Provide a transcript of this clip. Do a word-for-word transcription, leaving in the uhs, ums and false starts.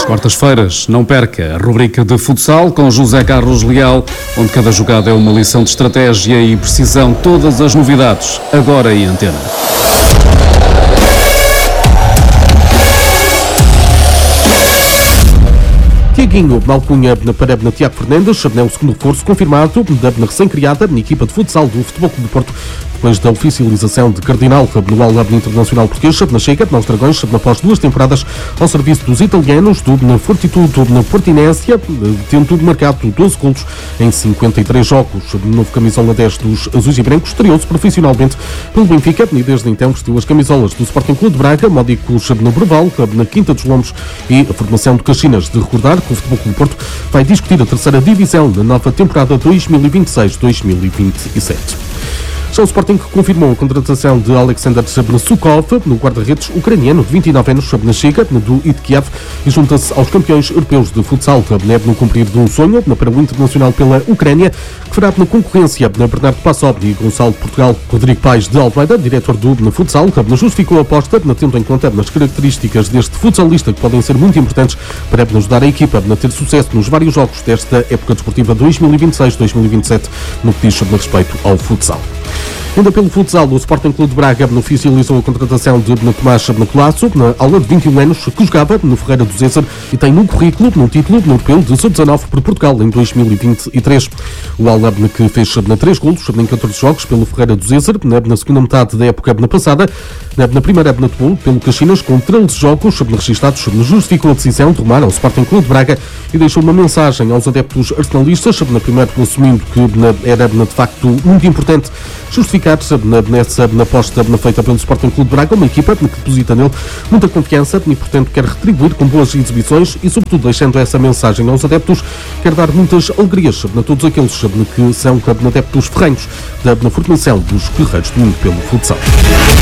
Quartas-feiras, não perca a rubrica de futsal com José Carlos Leal, onde cada jogada é uma lição de estratégia e precisão. Todas as novidades, agora em Antena. Tiaguinho, na alcunha para Tiago Fernandes, é o segundo reforço confirmado da recém-criada na equipa de futsal do Futebol Clube do Porto, depois da oficialização de Cardinal no All-Up Internacional Português, na chega aos Dragões, após duas temporadas ao serviço dos italianos, do na Fortitudo, na Portinésia, tendo marcado doze golos em cinquenta e três jogos. No novo camisola dez dos azuis e brancos, estreou-se profissionalmente pelo Benfica e desde então vestiu as camisolas do Sporting Clube de Braga, Módicos no Breval, na Quinta dos Lombos e a formação de Caxinas. De recordar que o Futebol Clube do Porto vai discutir a terceira divisão na nova temporada dois mil e vinte e seis dois mil e vinte e sete. Já o Sporting confirmou a contratação de Alexander Sukov, no guarda-redes ucraniano de vinte e nove anos, na chega do I D Kiev, e junta-se aos campeões europeus de futsal, no cumprir de um sonho para o Internacional pela Ucrânia, que fará na concorrência na Bernardo Passov e Gonçalo de Portugal. Rodrigo Paes de Almeida, diretor do no futsal, justificou a aposta, tendo em conta as características deste futsalista que podem ser muito importantes para ajudar a equipa a ter sucesso nos vários jogos desta época desportiva dois mil e vinte e seis dois mil e vinte e sete, no que diz respeito ao futsal. Ainda pelo futsal, o Sporting Clube de Braga oficializou a contratação de Tomás Colasso, na aula de vinte e um anos, que jogava no Ferreira do Zézer e tem no currículo no título europeu de sub dezanove por Portugal em dois mil e vinte e três. O Alab que fez na três golos em catorze jogos pelo Ferreira do Zézer, na segunda metade da época passada, na primeira pelo Caxinas, com treze jogos registados, justificou a decisão de rumar ao Sporting Clube de Braga e deixou uma mensagem aos adeptos arsenalistas, na primeira assumindo que era de facto muito importante justificar nessa na aposta feita pelo Sporting Clube de Braga, uma equipa que deposita nele muita confiança e, portanto, quer retribuir com boas exibições e, sobretudo, deixando essa mensagem aos adeptos, quer dar muitas alegrias a todos aqueles que são adeptos ferrenhos da formação dos guerreiros do mundo pelo futsal.